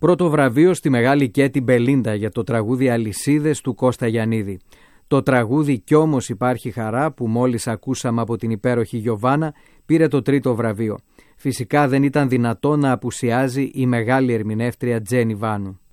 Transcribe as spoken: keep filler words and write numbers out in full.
Πρώτο βραβείο στη μεγάλη Κέτι Μπελίντα για το τραγούδι «Αλυσίδες» του Κώστα Γιαννίδη. Το τραγούδι «Κι όμως υπάρχει χαρά» που μόλις ακούσαμε από την υπέροχη Γιωβάνα πήρε το τρίτο βραβείο. Φυσικά δεν ήταν δυνατό να απουσιάζει η μεγάλη ερμηνεύτρια Τζένι Βάνου.